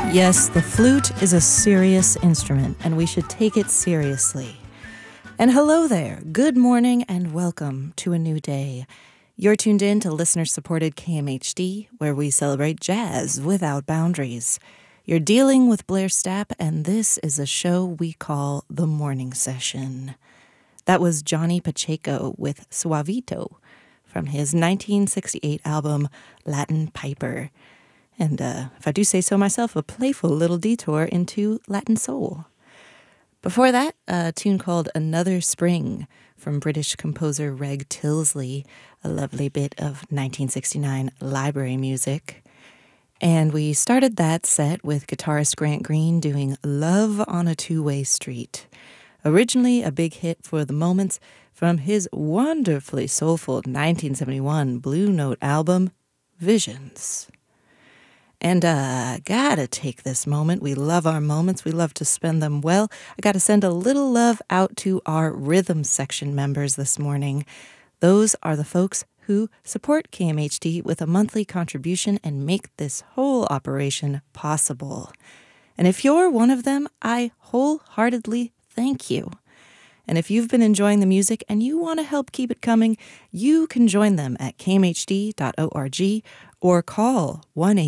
Yes, the flute is a serious instrument, and we should take it seriously. And hello there, good morning, and welcome to a new day. You're tuned in to listener-supported KMHD, where we celebrate jazz without boundaries. You're dealing with Blair Stapp, and this is a show we call The Morning Session. That was Johnny Pacheco with Suavito from his 1968 album, Latin Piper. And if I do say so myself, a playful little detour into Latin soul. Before that, a tune called Another Spring from British composer Reg Tilsley, a lovely bit of 1969 library music. And we started that set with guitarist Grant Green doing Love on a Two-Way Street, originally a big hit for the Moments from his wonderfully soulful 1971 Blue Note album, Visions. And gotta take this moment. We love our moments. We love to spend them well. I gotta send a little love out to our rhythm section members this morning. Those are the folks who support KMHD with a monthly contribution and make this whole operation possible. And if you're one of them, I wholeheartedly thank you. And if you've been enjoying the music and you want to help keep it coming, you can join them at kmhd.org or call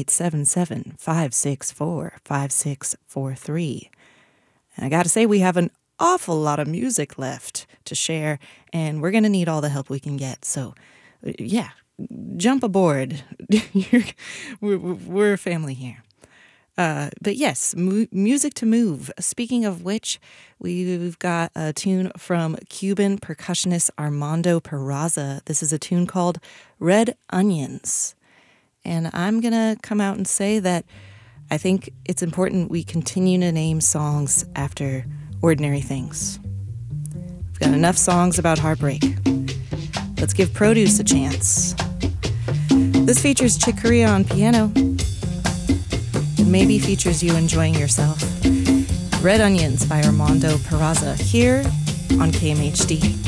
1-877-564-5643. And I got to say, we have an awful lot of music left to share, and we're going to need all the help we can get. So, yeah, jump aboard. We're a family here. But yes, music to move. Speaking of which, we've got a tune from Cuban percussionist Armando Peraza. This is a tune called Red Onions. And I'm going to come out and say that I think it's important we continue to name songs after ordinary things. We've got enough songs about heartbreak. Let's give Produce a chance. This features Chick Corea on piano. It maybe features you enjoying yourself. Red Onions by Armando Peraza here on KMHD.